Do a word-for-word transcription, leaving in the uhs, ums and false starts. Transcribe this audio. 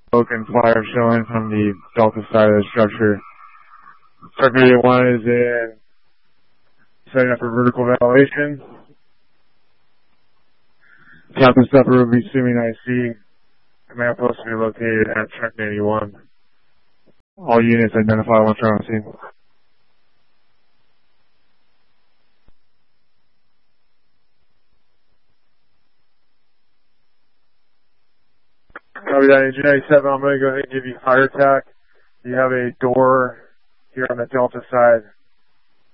smoke and fire showing from the Delta side of the structure. Truck eighty one is in setting up for vertical ventilation. Captain's upper will be assuming I C. Command post will be located at Truck eighty-one. All units identify once they're on scene. Copy that, Engine ninety-seven. I'm going to go ahead and give you fire attack. You have a door here on the Delta side.